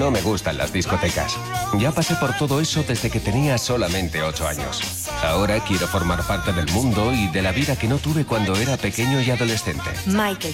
No me gustan las discotecas. Ya pasé por todo eso desde que tenía solamente 8 años. Ahora quiero formar parte del mundo y de la vida que no tuve cuando era pequeño y adolescente. Michael